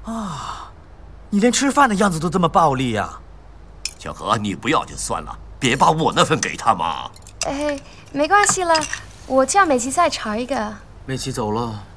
啊，你连吃饭的样子都这么暴力呀！ 小何，你不要就算了，别把我那份给他嘛。 哎，没关系了，我叫美琪再炒一个。 美琪走了。